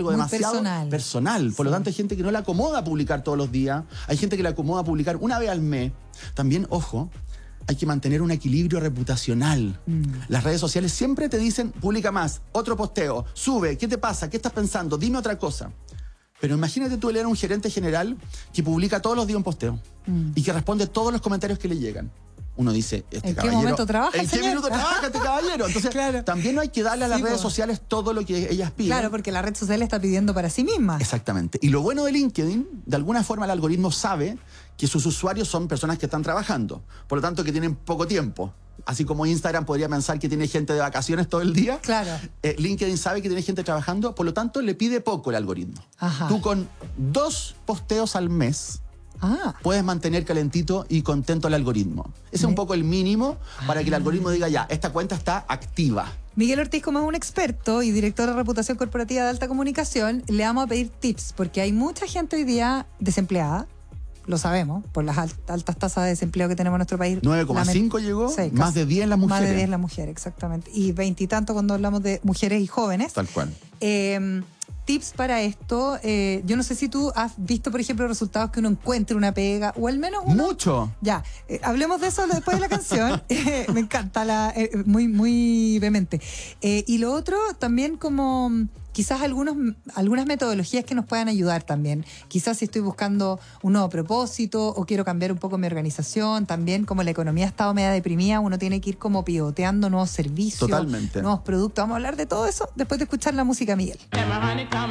algo muy demasiado personal. Por lo tanto, hay gente que no le acomoda publicar todos los días. Hay gente que le acomoda publicar una vez al mes. También, ojo, hay que mantener un equilibrio reputacional. Las redes sociales siempre te dicen, publica más, otro posteo, sube, ¿qué te pasa? ¿Qué estás pensando? Dime otra cosa. Pero imagínate tú leer a un gerente general que publica todos los días un posteo y que responde todos los comentarios que le llegan. Uno dice, ¿En qué momento trabaja, ¿En qué minuto trabaja este caballero? Entonces, claro. También no hay que darle a las redes sociales todo lo que ellas piden. Claro, porque la red social está pidiendo para sí misma. Exactamente. Y lo bueno de LinkedIn, de alguna forma el algoritmo sabe que sus usuarios son personas que están trabajando. Por lo tanto, que tienen poco tiempo. Así como Instagram podría pensar que tiene gente de vacaciones todo el día. Claro. LinkedIn sabe que tiene gente trabajando, por lo tanto, le pide poco el algoritmo. Ajá. Tú con 2 posteos al mes puedes mantener calentito y contento al algoritmo. Ese es un poco el mínimo para que el algoritmo diga, ya, esta cuenta está activa. Miguel Ortiz, como es un experto y director de reputación corporativa de alta comunicación, le vamos a pedir tips, porque hay mucha gente hoy día desempleada. Lo sabemos, por las altas tasas de desempleo que tenemos en nuestro país. 9,5 llegó, sí, más de 10 las mujeres. Más de 10 las mujeres, exactamente. Y 20 y tanto cuando hablamos de mujeres y jóvenes. Tal cual. Tips para esto. Yo no sé si tú has visto, por ejemplo, resultados que uno encuentre una pega, o al menos uno. ¡Mucho! Ya, hablemos de eso después de la canción. Me encanta, muy, muy vehemente. Y lo otro, también como quizás algunas metodologías que nos puedan ayudar también. Quizás si estoy buscando un nuevo propósito o quiero cambiar un poco mi organización, también como la economía ha estado media deprimida, uno tiene que ir como pivoteando nuevos servicios, totalmente, nuevos productos. Vamos a hablar de todo eso después de escuchar la música, Miguel.